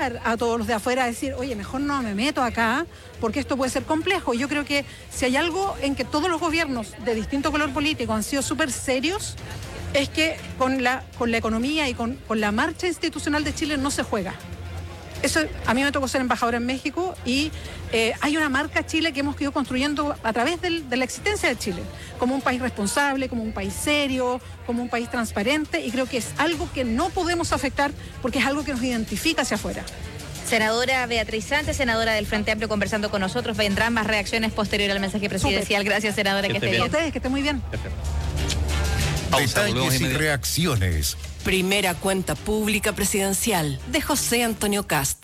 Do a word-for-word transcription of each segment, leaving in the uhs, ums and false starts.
invitar a todos los de afuera a decir, oye, mejor no me meto acá, porque esto puede ser complejo. Yo creo que si hay algo en que todos los gobiernos de distinto color político han sido súper serios, es que con la, con la economía y con, con la marcha institucional de Chile no se juega. Eso, a mí me tocó ser embajadora en México y eh, hay una marca Chile que hemos ido construyendo a través del, de la existencia de Chile, como un país responsable, como un país serio, como un país transparente, y creo que es algo que no podemos afectar porque es algo que nos identifica hacia afuera. Senadora Beatriz Sánchez, senadora del Frente Amplio, conversando con nosotros. Vendrán más reacciones posterior al mensaje presidencial. Súper. Gracias, senadora, que, que esté bien. A ustedes, que estén muy bien. Detalles y reacciones. Primera cuenta pública presidencial de José Antonio Kast.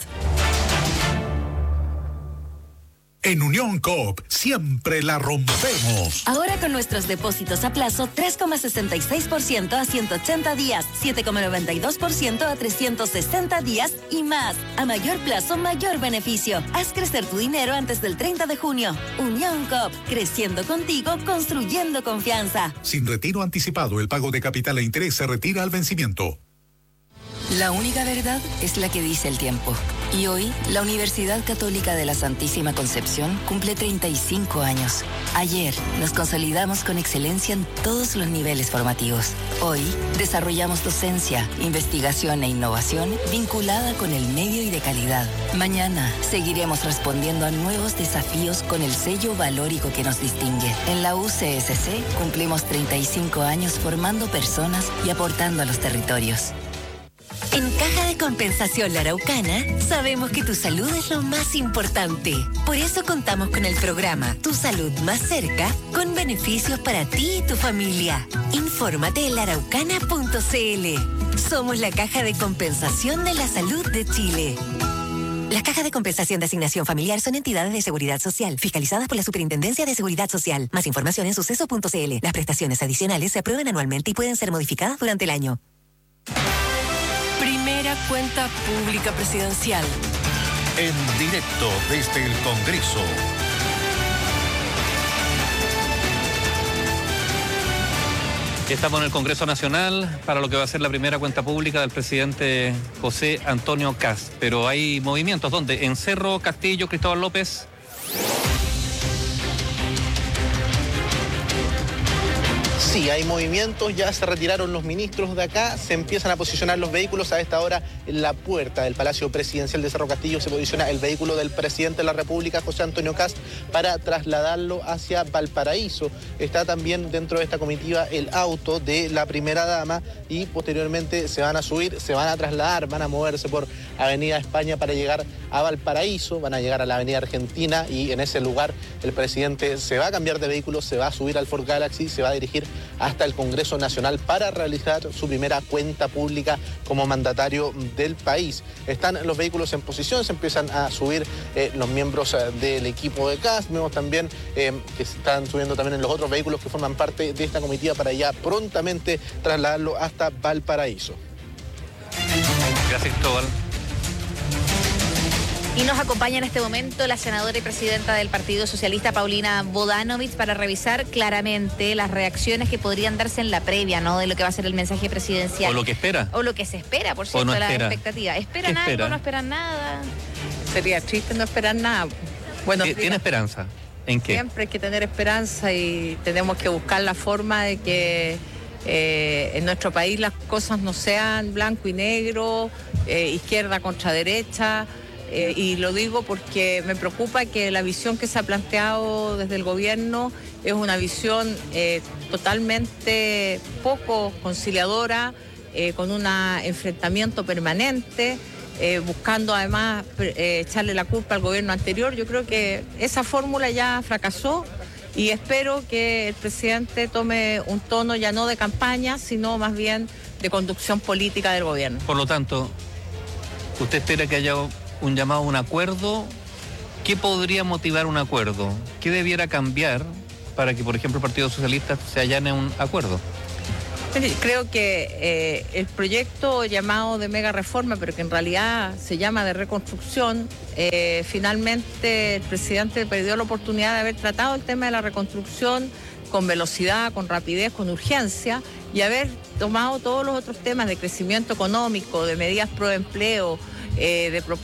En Unión Coop siempre la rompemos. Ahora con nuestros depósitos a plazo tres coma sesenta y seis por ciento a ciento ochenta días, siete coma noventa y dos por ciento a trescientos sesenta días y más. A mayor plazo, mayor beneficio. Haz crecer tu dinero antes del treinta de junio. Unión Coop, creciendo contigo, construyendo confianza. Sin retiro anticipado, el pago de capital e interés se retira al vencimiento. La única verdad es la que dice el tiempo. Y hoy, la Universidad Católica de la Santísima Concepción cumple treinta y cinco años. Ayer, nos consolidamos con excelencia en todos los niveles formativos. Hoy, desarrollamos docencia, investigación e innovación vinculada con el medio y de calidad. Mañana, seguiremos respondiendo a nuevos desafíos con el sello valórico que nos distingue. En la U C S C, cumplimos treinta y cinco años formando personas y aportando a los territorios. En Caja de Compensación La Araucana, sabemos que tu salud es lo más importante. Por eso contamos con el programa Tu Salud Más Cerca, con beneficios para ti y tu familia. Infórmate en la araucana punto c l. Somos la Caja de Compensación de la Salud de Chile. Las cajas de compensación de asignación familiar son entidades de seguridad social, fiscalizadas por la Superintendencia de Seguridad Social. Más información en suceso punto c l. Las prestaciones adicionales se aprueban anualmente y pueden ser modificadas durante el año. Primera cuenta pública presidencial. En directo desde el Congreso. Estamos en el Congreso Nacional para lo que va a ser la primera cuenta pública del presidente José Antonio Kast. Pero hay movimientos, ¿dónde? En Cerro, Castillo, Cristóbal López. Sí, hay movimientos, ya se retiraron los ministros de acá, se empiezan a posicionar los vehículos. A esta hora en la puerta del Palacio Presidencial de Cerro Castillo se posiciona el vehículo del presidente de la República, José Antonio Kast, para trasladarlo hacia Valparaíso. Está también dentro de esta comitiva el auto de la primera dama y posteriormente se van a subir, se van a trasladar, van a moverse por Avenida España para llegar a Valparaíso, van a llegar a la Avenida Argentina y en ese lugar el presidente se va a cambiar de vehículo, se va a subir al Ford Galaxy, se va a dirigir hasta el Congreso Nacional para realizar su primera cuenta pública como mandatario del país. Están los vehículos en posición, se empiezan a subir eh, los miembros eh, del equipo de Kast. Vemos también eh, que se están subiendo también en los otros vehículos que forman parte de esta comitiva para ya prontamente trasladarlo hasta Valparaíso. Gracias, Cristóbal. Y nos acompaña en este momento la senadora y presidenta del Partido Socialista, Paulina Bodanovich, para revisar claramente las reacciones que podrían darse en la previa, ¿no?, de lo que va a ser el mensaje presidencial. O lo que espera. O lo que se espera, por cierto, no la espera. expectativa. ¿Esperan ¿Qué espera? algo? ¿No esperan nada? Sería triste no esperar nada. Bueno, ¿Tiene esperanza? ¿En qué? Siempre hay que tener esperanza y tenemos que buscar la forma de que eh, en nuestro país las cosas no sean blanco y negro, eh, izquierda contra derecha. Eh, y lo digo porque me preocupa que la visión que se ha planteado desde el gobierno es una visión eh, totalmente poco conciliadora, eh, con un enfrentamiento permanente, eh, buscando además eh, echarle la culpa al gobierno anterior. Yo creo que esa fórmula ya fracasó y espero que el presidente tome un tono ya no de campaña, sino más bien de conducción política del gobierno. Por lo tanto, ¿usted espera que haya un llamado a un acuerdo? ¿Qué podría motivar un acuerdo? ¿Qué debiera cambiar para que, por ejemplo, el Partido Socialista se allane un acuerdo? Creo que eh, el proyecto llamado de mega reforma, pero que en realidad se llama de reconstrucción, eh, finalmente el presidente perdió la oportunidad de haber tratado el tema de la reconstrucción con velocidad, con rapidez, con urgencia, y haber tomado todos los otros temas de crecimiento económico, de medidas pro empleo, eh, de